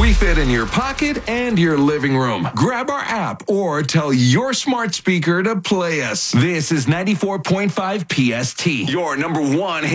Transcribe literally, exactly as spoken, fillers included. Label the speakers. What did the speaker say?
Speaker 1: We fit in your pocket and your living room. Grab our app or tell your smart speaker to play us. This is ninety-four point five P S T, your number one hit